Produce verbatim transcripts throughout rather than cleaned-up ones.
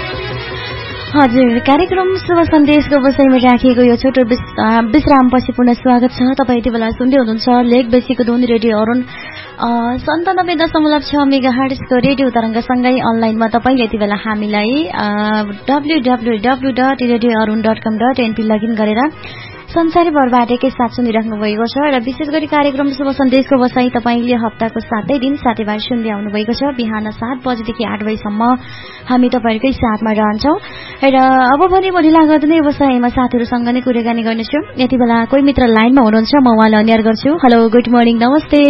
हजुर कार्यक्रम शुभ सन्देशको विषयमा राखिएको यो छोटो विश्रामपछि पुनः स्वागत छ। तपाईँ यति बेला सुन्दै हुनुहुन्छ लेक बेसीको धुन रेडियो अरुण सन्तानब्बे दशमलव छ मेगा हर्ट्जको रेडियो तरङ्गसँगै अनलाइनमा तपाईँले यति बेला हामीलाई W W W dot radio Arun dot कम डट एनपी लगइन गरेर संसारभरबाट एकैसाथ सुनिराख्नु भएको छ र विशेष गरी कार्यक्रम शुभ सन्देशको बसाई तपाईँले हप्ताको सातै दिन साथीभाइ सुन्दै आउनु भएको छ। बिहान सात बजेदेखि आठ बजीसम्म हामी तपाईँहरूकै साथमा रहन्छौँ र अब पनि म ढिला गर्दै व्यवसायमा साथीहरूसँग नै कुराकानी गर्नेछु। यति बेला कोही मित्र लाइनमा हुनुहुन्छ, म उहाँलाई अन्यार गर्छु। हेलो, गुड मर्निङ, नमस्ते।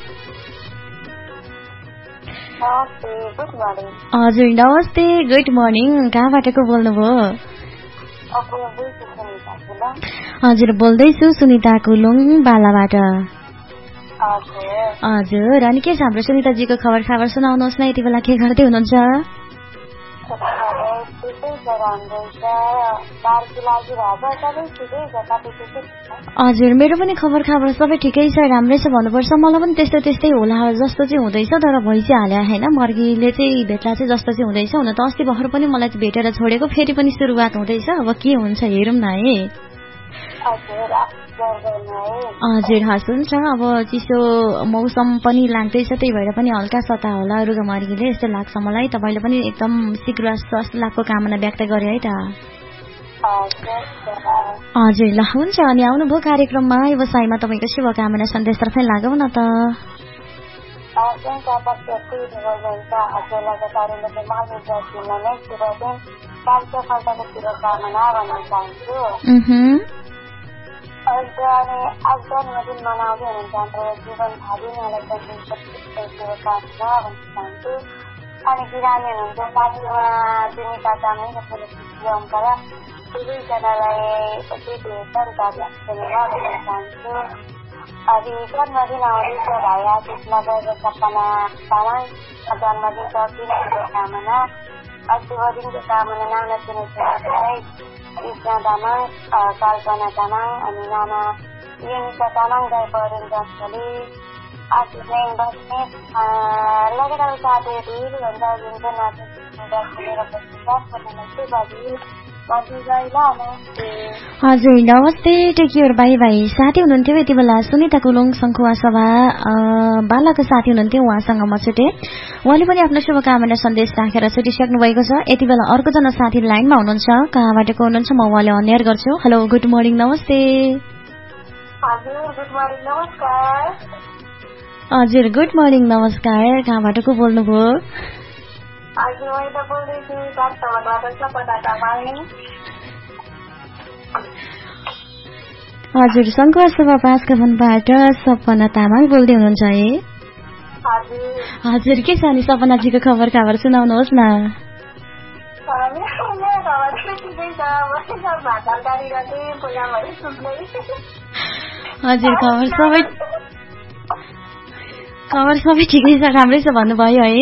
हजुर नमस्ते, गुड मर्निङ। कहाँबाट को बोल्नुभयो? हजुर बोल्दैछु सुनिता कुलुङ बालाबाट। हजुर अनि के छ हाम्रो सुनिताजीको खबर खबर सुनाउनुहोस् न। यति बेला के गर्दै हुनुहुन्छ? हजुर मेरो पनि खबर खबर सबै ठिकै छ, राम्रै छ भन्नुपर्छ। मलाई पनि त्यस्तो त्यस्तै होला जस्तो चाहिँ हुँदैछ, तर भइ चाहिँ हाल्यो होइन। मर्गीले चाहिँ भेट्ला चाहिँ जस्तो चाहिँ हुँदैछ। हुन त अस्ति भर्खर पनि मलाई भेटेर छोडेको, फेरि पनि सुरुवात हुँदैछ। अब के हुन्छ हेरौँ न है। हजुर हस् हुन्छ। अब चिसो मौसम पनि लाग्दैछ, त्यही भएर पनि हल्का सता होला रुगा मर्गीले यस्तो लाग्छ मलाई। तपाईँले पनि एकदम शीघ्र स्वास्थ्य लाभको कामना व्यक्त गरे है त। हजुर ल हुन्छ। अनि आउनुभयो कार्यक्रममा व्यवसायमा तपाईँको शुभकामना सन्देशतर्फै लागौँ न त। आज जन्मदिन मनाउँदै हुनुहुन्छ हाम्रो जीवन भावी उहाँलाई शुभकामना भन्न चाहन्छु। अनि बिरामी हुनुहुन्छ साथीमा सुनिता तामाङ र प्रियङ्का दुवैजनालाई धन्यवाद भन्न चाहन्छु। अनि जन्मदिन आउँदैछ भाइ आशिषमा गएर सपना तामाङ जन्मदिनको दिन शुभकामना। शुभ दिनको कामना नाना सुनेको कृष्ण तामाङ, कल्पना तामाङ अनि नाना युनिसा तामाङ गएको अरुण जसले आशिष नै बस्ने लगातार साथीहरू भन्छ जुन हजुर नमस्ते टेक्योर भाइ भाइ साथी हुनुहुन्थ्यो यति बेला सुनिता कुलुङ सङ्खुवा सभा बालाको साथी हुनुहुन्थ्यो, उहाँसँग म छुटे। उहाँले पनि आफ्नो शुभकामना सन्देश राखेर छुटिसक्नु भएको छ। यति बेला अर्कोजना साथी लाइनमा हुनुहुन्छ, कहाँबाट को हुनुहुन्छ म उहाँले अन्यार गर्छु। हेलो गुड मर्निङ नमस्ते। हजुर गुड मर्निङ नमस्कार। कहाँबाट को बोल्नुभयो? हजुर सङ्खुवा सभा पाँचका वनबाट सपना तामाङ बोल्दै हुनुहुन्छ है? हजुर के छ अनि सपनाजीको खबर खबर सुनाउनुहोस् न। हजुर खबर सबै खबर सबै ठिकै छ, राम्रै छ भन्नुभयो है?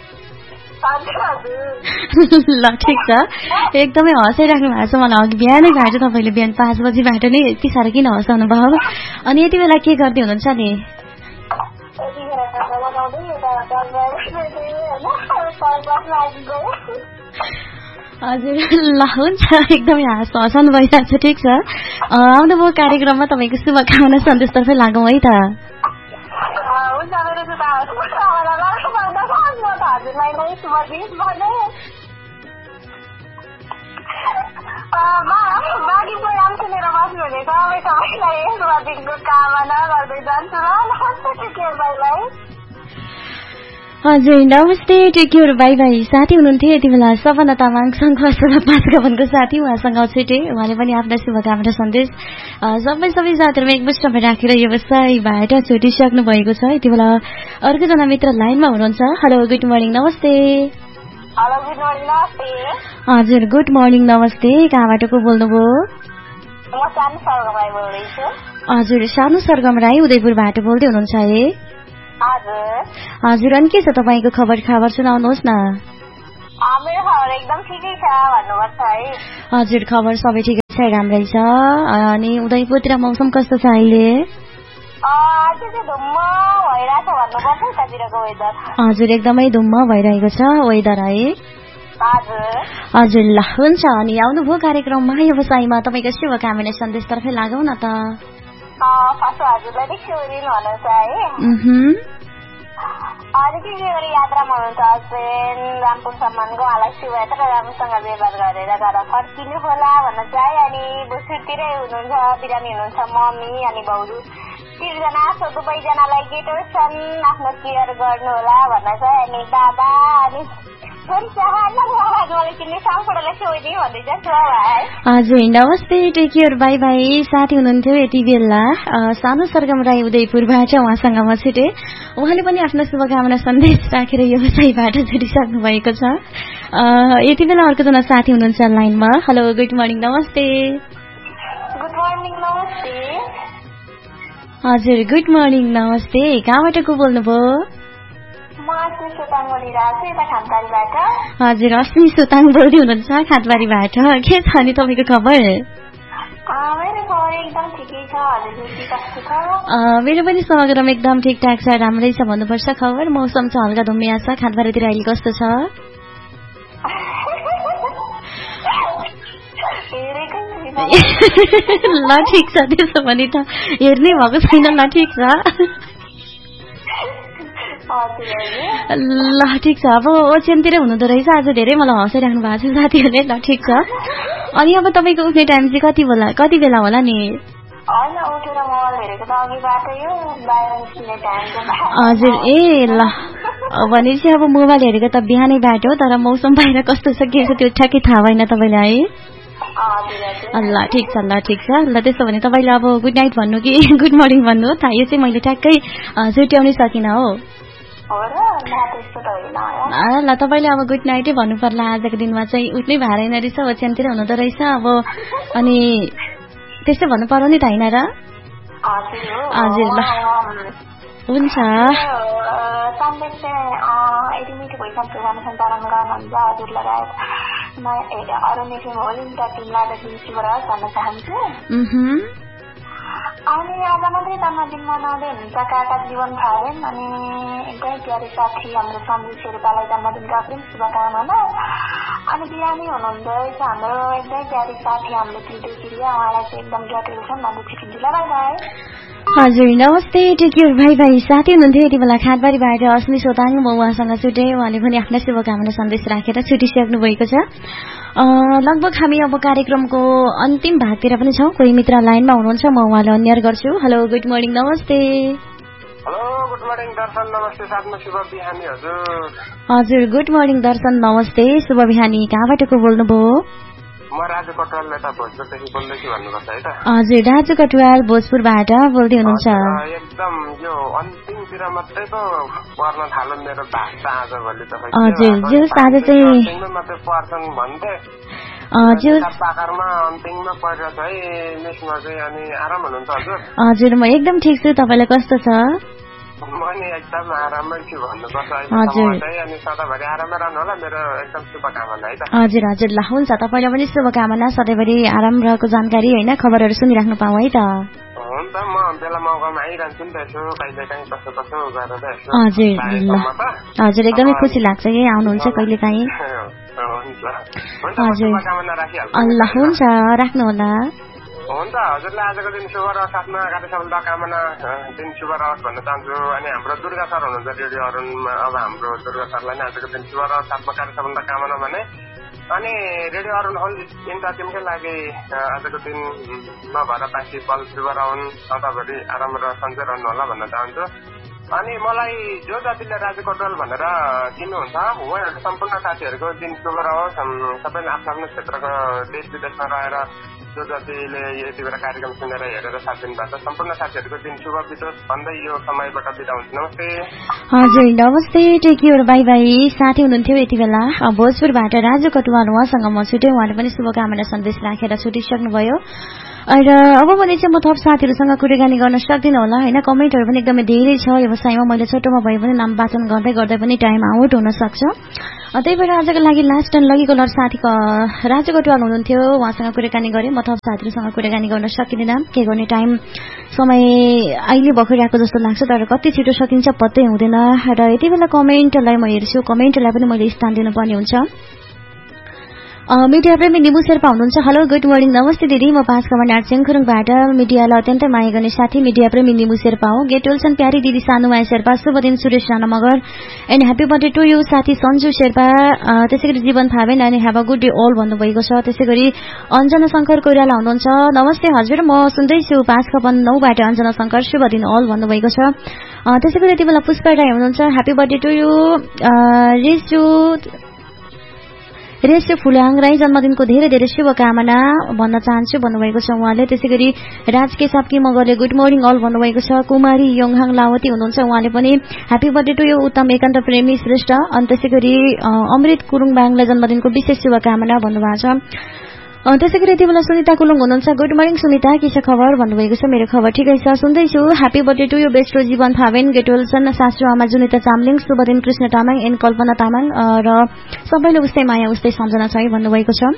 ल ठिक छ, एकदमै हँसाइराख्नु भएको छ। मलाई अघि बिहानै भएको छ, तपाईँले बिहान पाँच बजीबाट नै यति साह्रो किन हँसाउनु भयो? अनि यति बेला के गर्दै हुनुहुन्छ नि? हजुर ल हुन्छ, एकदमै हाँस हँसाउनु भइरहेको छ। ठिक छ, आउनुभयो कार्यक्रममा तपाईँको शुभकामना सन्देशतर्फै लागौँ है त। हजुर नमस्ते टेक्योर भाइ भाइ साथी हुनुहुन्थ्यो यति बेला सपना तामाङ सङ्खुवा सभा पाँचका वनको साथी, उहाँसँग छुटे। उहाँले पनि आफ्नो शुभकामना सन्देश सबै सबै साथीहरूमा एक विश्वमा राखेर व्यवसायबाट छुटिसक्नु भएको छ। यति बेला अर्कोजना मित्र लाइनमा हुनुहुन्छ। हेलो गुड मर्निङ नमस्ते। हजुर गुड मर्निङ नमस्ते। कहाँबाट को बोल्नुभयो? हजुर सानु सरगम राई उदयपुरबाट बोल्दै हुनुहुन्छ है? हजुर अनि के छ तपाईँको खबर खबर सुनाउनुहोस् न। हजुर खबर सबै ठिकै छ, राम्रै छ। अनि उदयपुरतिर मौसम कस्तो छ अहिले? हजुर एकदमै धुम्म भइरहेको छ वेदर है? हजुर ल हुन्छ अनि आउनुभयो कार्यक्रममा व्यवसायमा तपाईँको शुभकामना सन्देशतर्फै लागौँ न त। हजुरलाई शिवरिन हुनुहुन्छ है अनि के के गरी यात्रामा हुनुहुन्छ हस्बेन्ड रामपुरसम्मको उहाँलाई शुभयात्रा राम्रोसँग व्यवहार गरेर घर फर्किनु होला भन्न चाहे। अनि भोसुरतिरै हुनुहुन्छ बिरामी हुनुहुन्छ मम्मी अनि भाउजू तिनजना सो दुवैजनालाई गेटो छन् आफ्नो केयर गर्नु होला भन्न चाहे। अनि बाबा अनि हजुर नमस्ते टेक केयर बाई बाई। साथी हुनुहुन्थ्यो यति बेला सानो सरगम राई उदयपुरबाट, उहाँसँग म छुटेँ। उहाँले पनि आफ्नो शुभकामना सन्देश राखेर व्यवसायबाट छुटिसक्नु भएको छ। यति बेला अर्कोजना साथी हुनुहुन्छ लाइनमा। हेलो गुड मर्निङ नमस्ते। गुड मर्निङ नमस्ते। हजुर गुड मर्निङ नमस्ते। कहाँबाट को बोल्नुभयो? हजुर अस्मी सोताङ बोल्दै हुनुहुन्छ खातबारीबाट। के छ अनि तपाईँको खबर? मेरो पनि समग्रमा एकदम ठिकठाक छ, राम्रै छ भन्नुपर्छ खबर। मौसम छ हल्का धुम्मिया छ। खातबारीतिर अहिले कस्तो छ? ल ठिक छ, त्यसो भने त हेर्नै भएको छैन। ल ठिक छ ल ठिक छ। अब ओछ्यानतिर हुनुहुँदो रहेछ आज, धेरै मलाई हँसाइराख्नु भएको छ साथीहरूले। ल ठिक छ। अनि अब तपाईँको उठ्ने टाइम चाहिँ कति बेला कति बेला होला नि? हजुर ए ल भनेपछि अब मोबाइल हेरेको त बिहानै बाटो, तर मौसम बाहिर कस्तो छ के छ त्यो ठ्याक्कै थाहा भएन तपाईँलाई है? ल ठिक छ ल ठिक छ। ल त्यसो भने तपाईँले अब गुड नाइट भन्नु कि गुड मर्निङ भन्नु थाहा, यो चाहिँ मैले ठ्याक्कै छुट्याउनै सकिनँ हो। ल तपाईँले अब गुड नाइटै भन्नु पर्ला। आजको दिनमा चाहिँ उठ्नै भएन रहेछ, ओछ्यानतिर हुनुहुँदो रहेछ अब, अनि त्यस्तै भन्नु पर्यो नि त होइन र? हजुर ल हुन्छ। अनि आज मात्रै जन्मदिन मनाउँदै हुनुहुन्छ काका जीवन फालेन अनि एकदमै प्यारे साथी हाम्रो सम्झु शेर्पालाई जन्मदिनका पनि शुभकामना। अनि बिरामी हुनुहुँदो रहेछ हाम्रो एकदमै प्यारे साथी हाम्रो तिल्टो चिडिया, उहाँलाई चाहिँ एकदम ग्रेटुलेसन भन्दै छिटिन्छ। ल बाई बाई। हजुर नमस्ते टेक केयर भाइ भाइ। साथी हुनुहुन्थ्यो यति बेला खातबारीबाट अस्मी सोताङ, म उहाँसँग छुटेँ। उहाँले पनि आफ्नो शुभकामना सन्देश राखेर छुटिसक्नु भएको छ। लगभग हामी अब कार्यक्रमको अन्तिम भागतिर पनि छौँ। कोही मित्र लाइनमा हुनुहुन्छ, म उहाँलाई अन्यर गर्छु। हेलो गुड मर्निङ नमस्ते। हेलो गुड मर्निङ दर्शन नमस्ते। साथमा शुभ बिहानी हजुर। हजुर गुड मर्निङ दर्शन नमस्ते शुभ बिहानी। कहाँबाट को बोल्नुभयो? म राजु कटवाल यता भोजपुरदेखि बोल्दैछु भन्नुपर्छ है त। हजुर राजु कटवाल भोजपुरबाट बोल्दै हुनुहुन्छ। एकदम यो अन्तिमतिर मात्रै त पर्न थाल्यो मेरो भाषा आजभोलि तपाईँ। हजुर जो आज चाहिँ मात्रै पर्छन् भन्थे पाकारमा अन्तिममा परिरहेछ है मिसमा चाहिँ। अनि आराम हुनुहुन्छ हजुर? हजुर म एकदम ठिक छु, तपाईँलाई कस्तो छ? म नि एकदम आरामै छु भन्नुपर्छ अनि सधैँभरि आरामै रहनु होला, मेरो एकदम शुभकामना है त। हजुर हजुर ल हुन्छ, तपाईँलाई पनि शुभकामना। सधैँभरि आराम रहेको जानकारी होइन खबरहरू सुनिराख्नु पाऊँ है त। हुन्छ म बेला मौकामा आइरहन्छु नि त, यसो कहिले काहीँ कसो कसो गरेर यसो। हजुर ल हजुर एकदमै खुसी लाग्छ कि आउनुहुन्छ कहिले काहीँ। हजुर ल हुन्छ राख्नु होला। हुन्छ हजुरलाई आजको दिन शुभ रहोस्, आफ्नो कार्य सफलता कामना दिन शुभ रहोस् भन्न चाहन्छु। अनि हाम्रो दुर्गा सर हुनुहुन्छ रेडियो अरुणमा, अब हाम्रो दुर्गा सरलाई नै आजको दिन शुभ रहोस्, आफ्नो कार्य सफलता कामना भने। अनि रेडियो अरुण होल इन्टा टिमकै लागि आजको दिन नभएर बाँकी पल शुभ रहन्, सधैँभरि आराम र सन्चै रहनु होला भन्न चाहन्छु। अनि मलाई जो जातिले राजु कटवाल भनेर चिन्नुहुन्छ उहाँहरू सम्पूर्ण साथीहरूको दिन शुभ रहोस्। सबैले आफ्नो आफ्नो क्षेत्रको देश विदेशमा रहेर जो जतिले यति बेला कार्यक्रम सुनेर हेरेर साथ दिनुभएको छ सम्पूर्ण साथीहरूको दिन शुभ बितोस् भन्दै यो समयबाट बिदा हुन्छ। नमस्ते। हजुर नमस्ते टेक केयर बाई बाई। साथी हुनुहुन्थ्यो यति बेला भोजपुरबाट राजु कटवाल, उहाँसँग म छुटेँ। उहाँले पनि शुभकामना सन्देश राखेर छुटिसक्नुभयो। र अब भने चाहिँ म थप साथीहरूसँग कुराकानी गर्न सक्दिनँ होला होइन। कमेन्टहरू पनि एकदमै धेरै छ व्यवसायमा, मैले छोटोमा भए पनि नाम वाचन गर्दै गर्दै पनि टाइम आउट हुन सक्छ। त्यही भएर आजको लागि लास्ट एन्ड लगी कलर साथीको राजु कटवाल हुनुहुन्थ्यो, उहाँसँग कुराकानी गरेँ। म थप साथीहरूसँग कुराकानी गर्न सकिँदैन, के गर्ने टाइम समय अहिले भर्खर आएको जस्तो लाग्छ, तर कति छिटो सकिन्छ पत्तै हुँदैन। र यति बेला कमेन्टलाई म हेर्छु, कमेन्टलाई पनि मैले स्थान दिनुपर्ने हुन्छ। मिडिया प्रेमी निबु शेर्पा हुनुहुन्छ। हेलो गुड मर्निङ नमस्ते दिदी, म पाँच कमान्ड चेङखुरुङबाट मिडियालाई अत्यन्तै माया गर्ने साथी मिडिया प्रेमी निबु शेर्पा हो। गेट वेल्सन प्यारी दिदी सानुमाया शेर्पा, शुभ दिन Suresh Rana Magar and happy birthday to you साथी सन्जु शेर्पा। त्यसै गरी जीवन थावेन अनि have a good day all भन्नुभएको छ। त्यसै गरी अञ्जना शङ्कर कोइराला हुनुहुन्छ। नमस्ते हजुर, म सुन्दैछु पाँच कपन नौबाट अञ्जना शङ्कर, शुभ दिन अल भन्नुभएको छ। त्यसै गरी यति बेला पुष्पा राई हुनुहुन्छ। Happy birthday to you रेसु रेसु फुलाङ Rai, जन्मदिनको धेरै धेरै शुभकामना भन्न चाहन्छु भन्नुभएको छ उहाँले। त्यसै गरी राजके साप्की मगरले गुड मर्निङ अल भन्नुभएको छ। कुमारी योङहाङ लावती हुनुहुन्छ, उहाँले पनि ह्याप्पी बर्थडे टु यु उत्तम एकान्त प्रेमी श्रेष्ठ। अनि त्यसै गरी अमृत कुरुङबाङलाई जन्मदिनको विशेष शुभकामना भन्नुभएको छ। त्यसै गरी यति बेला सुनिता कुलुङ हुनुहुन्छ। गुड मर्निङ सुनिता, के छ खबर भन्नुभएको छ। मेरो खबर ठिकै छ, सुन्दैछु। Happy birthday to you Bairstow जीवन थावेन, गेटवेल्सन सासु आमा जुनिता चामलिङ, शुभ दिन कृष्ण तामाङ एन्ड कल्पना तामाङ र सबैले उस्तै माया उस्तै सम्झना छ भन्नुभएको छ।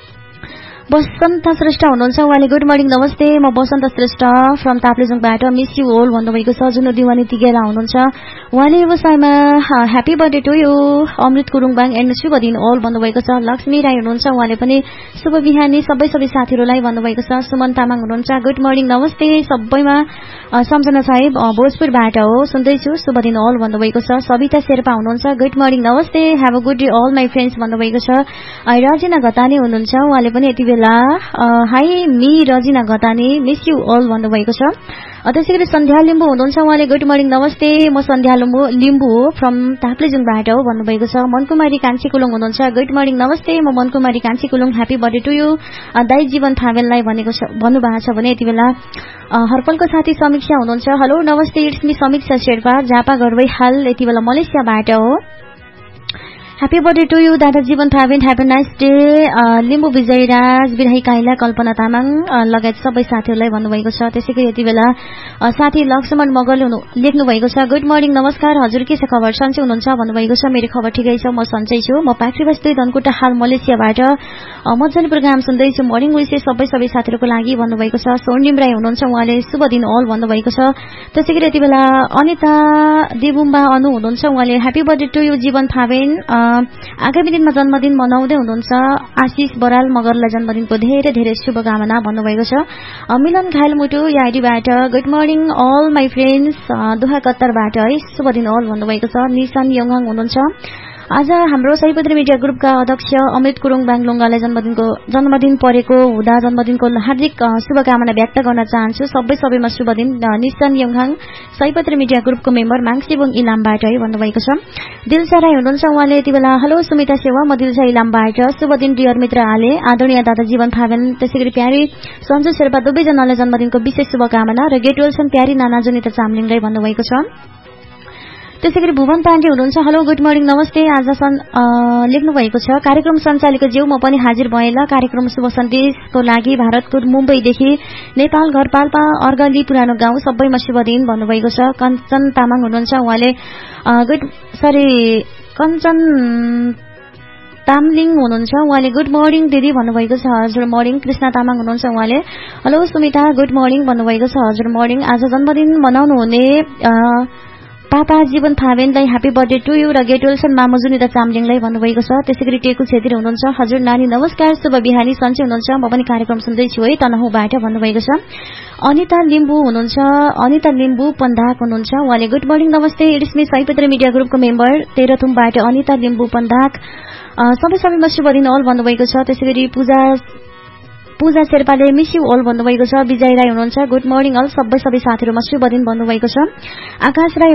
बसन्त श्रेष्ठ हुनुहुन्छ, उहाँले गुड मर्निङ नमस्ते, म बसन्त श्रेष्ठ फ्रम ताप्लेजुङबाट, मिस यु ओल भन्नुभएको छ। जुन दिवानी तिगेला हुनुहुन्छ, उहाँले व्यवसायमा happy birthday to you Amrit कुरुङबाङ and शुभ दिन ओल भन्नुभएको छ। लक्ष्मी राई हुनुहुन्छ, उहाँले पनि शुभ बिहानी सबै सबै साथीहरूलाई भन्नुभएको छ। सुमन तामाङ हुनुहुन्छ, गुड मर्निङ नमस्ते सबैमा सम्झना छ है, भोजपुरबाट हो, सुन्दैछु, शुभ दिन अल भन्नुभएको छ। सविता शेर्पा हुनुहुन्छ, गुड मर्निङ नमस्ते, have a good day all my friends भन्नुभएको छ। रजिना घतानी हुनुहुन्छ, उहाँले पनि यति बेला high me Rajina Ghatani, miss you all भन्नुभएको छ। त्यसै गरी सन्ध्या लिम्बू हुनुहुन्छ, उहाँले गुड मर्निङ नमस्ते, म सन्ध्या लिम्बू लिम्बू हो फ्रम ताप्लेजुङबाट हो भन्नुभएको छ। मनकुमारी कान्छी कुलुङ हुनुहुन्छ, गुड मर्निङ नमस्ते, म मनकुमारी कान्छी Kulung, happy birthday to you दाई जीवन थावेललाई भनेको छ भन्नुभएको छ भने यति बेला हर्पलको साथी समीक्षा हुनुहुन्छ। हेलो नमस्ते, इट्स मी समीक्षा शेर्पा, झापा घरवै हाल यति बेला मलेसियाबाट हो। ह्याप्पी बर्थडे टु यु दादा जीवन थावेन, ह्याप्पी नाइस डे। लिम्बू विजय राज, बिराही काइला, कल्पना तामाङ लगायत सबै साथीहरूलाई भन्नुभएको छ। त्यसै गरी यति बेला साथी लक्ष्मण मगरले लेख्नु भएको छ, गुड मर्निङ नमस्कार हजुर, के छ खबर, सन्चै हुनुहुन्छ भन्नुभएको छ। मेरो खबर ठिकै छ, म सन्चै छु। म पाक्री बस्ती धनकुटा हाल मलेसियाबाट मजाले प्रोग्राम सुन्दैछु, मर्निङ विशेष सबै सबै साथीहरूको लागि भन्नुभएको छ। स्वर्णिम राई हुनुहुन्छ, उहाँले शुभ दिन अल भन्नुभएको छ। त्यसै गरी यति बेला अनिता देबुम्बा अनु हुनुहुन्छ, उहाँले ह्याप्पी बर्थडे टु यु जीवन थावेन, आगामी दिनमा जन्मदिन मनाउँदै हुनुहुन्छ। आशिष बराल मगरलाई जन्मदिनको धेरै धेरै शुभकामना भन्नुभएको छ। मिलन घायल मुटु आइडीबाट good morning all my friends, दोहा कत्तरबाट है, शुभ दिन अल भन्नुभएको छ। निशान योङहाङ हुनुहुन्छ, आज हाम्रो सयपत्री मिडिया ग्रुपका अध्यक्ष अमृत कुरुङ बाङलुङगालाई जन्मदिनको जन्मदिन परेको हुँदा जन्मदिनको हार्दिक शुभकामना व्यक्त गर्न चाहन्छु। सबै सबैमा शुभ दिन। निशान योङहाङ सयपत्री मिडिया ग्रुपको मेम्बर माङसिबुङ इलामबाट है भन्नुभएको छ। दिलसा राई हुनुहुन्छ, उहाँले यति बेला हेलो सुमिता सेवा, म दिलसा इलामबाट, शुभ दिन डियर मित्र आले, आदरणीय दादा जीवन थावेन, त्यसै गरी प्यारी सन्जु शेर्पा दुवैजनालाई जन्मदिनको विशेष शुभकामना र गेट वेल्सन प्यारी नाना जुनिता चामलिङलाई भन्नुभएको छ। त्यसै गरी भुवन पाण्डे हुनुहुन्छ, हेलो गुड मर्निङ नमस्ते, आज लेख्नु भएको छ, कार्यक्रम सञ्चालिका ज्यू म पनि हाजिर भएँ ल, कार्यक्रम शुभ सन्देशको लागि भारतको मुम्बईदेखि नेपाल घर पाल्पा अर्गली पुरानो गाउँ सबैमा शुभ दिन भन्नुभएको छ। कञ्चन तामाङ हुनुहुन्छ, उहाँले गुड सरी कञ्चन तामलिङ हुनुहुन्छ, उहाँले गुड मर्निङ दिदी भन्नुभएको छ। हजुर मर्निङ। कृष्ण तामाङ हुनुहुन्छ, उहाँले हेलो सुमिता गुड मर्निङ भन्नुभएको छ। हजुर मर्निङ। आज जन्मदिन मनाउनु हुने पापा जीवन थावेनलाई ह्याप्पी बर्थडे टु यु र गेट वेल्सन मामु जुनिता चामलिङलाई भन्नुभएको छ। त्यसै गरी टेकु छेत्री हुनुहुन्छ, हजुर नानी नमस्कार, शुभ बिहानी, सन्चै हुनुहुन्छ, म पनि कार्यक्रम सुन्दैछु है तनहुँबाट भन्नुभएको छ। अनिता लिम्बू हुनुहुन्छ, अनिता लिम्बू पन्धाक हुनुहुन्छ, उहाँले गुड मर्निङ नमस्ते, इट्स मी सयपत्री मिडिया ग्रुपको मेम्बर तेह्रथुमबाट अनिता लिम्बू पन्धाक, सबै सबैमा शुभ दिन अल भन्नुभएको छ। त्यसै गरी पूजा पूजा शेर्पाले मिस यु अल भन्नुभएको छ। विजय राई हुनुहुन्छ, गुड मर्निङ अल सबै सबै साथीहरूमा शुभ दिन भन्नुभएको छ। आकाश राई